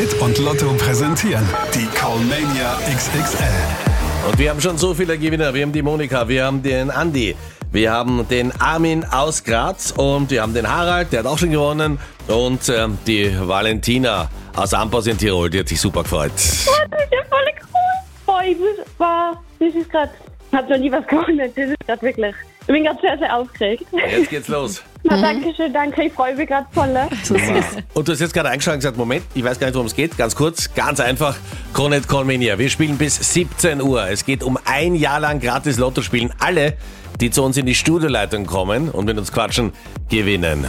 Krone-Hit und Lotto präsentieren die Callmania XXL. Und wir haben schon so viele Gewinner. Wir haben die Monika, wir haben den Andi, wir haben den Armin aus Graz und wir haben den Harald, der hat auch schon gewonnen. Und die Valentina aus Ampas in Tirol, die hat sich super gefreut. Das ist ja voll cool. Boah, das ist gerade, ich habe noch nie was gewonnen. Das ist gerade wirklich, ich bin gerade sehr, sehr aufgeregt. Jetzt geht's los. Na, danke schön, danke, ich freue mich gerade voll. Und du hast jetzt gerade eingeschaltet und gesagt, Moment, ich weiß gar nicht, worum es geht. Ganz kurz, ganz einfach, Krone-Hit Callmania. Wir spielen bis 17 Uhr. Es geht um ein Jahr lang gratis Lotto spielen. Alle, die zu uns in die Studioleitung kommen und mit uns quatschen, gewinnen.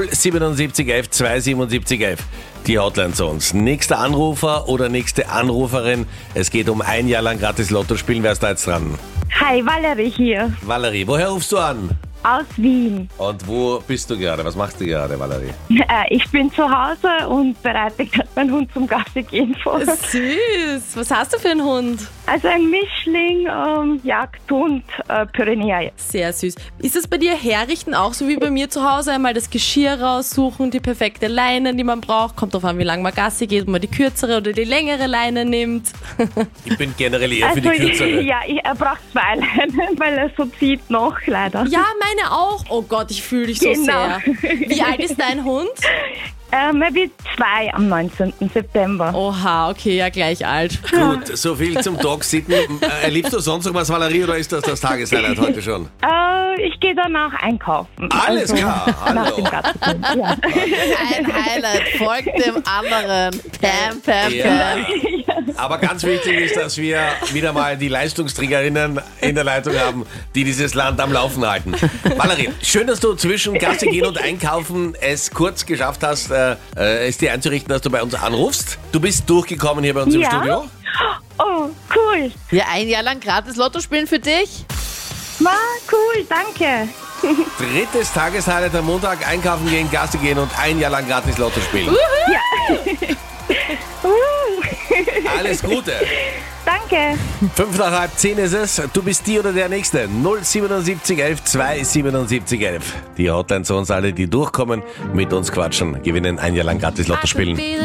07711 27711. Die Hotline zu uns. Nächster Anrufer oder nächste Anruferin. Es geht um ein Jahr lang gratis Lotto spielen. Wer ist da jetzt dran? Hi, Valerie hier, Valerie, woher rufst du an? aus Wien. Und wo bist du gerade? Was machst du gerade, Valerie? Ich bin zu Hause und bereite gerade meinen Hund zum Gassi gehen vor. Süß. Was hast du für einen Hund? Also ein Mischling, Jagdhund, Pyrenäer. Sehr süß. Ist es bei dir herrichten auch so wie bei mir zu Hause? Einmal das Geschirr raussuchen, die perfekte Leine, die man braucht. Kommt drauf an, wie lange man Gassi geht, ob man die kürzere oder die längere Leine nimmt. Ich bin generell eher für die kürzere. Ja, er braucht 2 Leinen, weil er so zieht noch, leider. Ja, meine auch. Oh Gott, ich fühle dich so Genau. sehr. Wie alt ist dein Hund? Er wird 2 am 19. September. Oha, okay, ja gleich alt. Gut, so viel zum Dog-Sitten. Erlebst du sonst noch was, Valerie, oder ist das das Tageshighlight heute schon? Ich gehe danach einkaufen. Alles klar, Nach hallo. dem Gassi gehen, ja. Ein Highlight folgt dem anderen. Pam, pam, Ja. pam. Aber ganz wichtig ist, dass wir wieder mal die Leistungsträgerinnen in der Leitung haben, die dieses Land am Laufen halten. Valerie, schön, dass du zwischen Gassi gehen und Einkaufen es kurz geschafft hast, es dir einzurichten, dass du bei uns anrufst. Du bist durchgekommen hier bei uns im Ja. Studio. Oh, cool. Ja, ein Jahr lang gratis Lotto spielen für dich? Cool, danke. Drittes Tageshighlight am Montag, einkaufen gehen, Gassi gehen und ein Jahr lang gratis Lotto spielen. Alles Gute. Danke. 9:55 ist es. Du bist die oder der Nächste. 07711 27711. Die Hotline zu uns alle, die durchkommen, mit uns quatschen, gewinnen ein Jahr lang gratis Lotto spielen.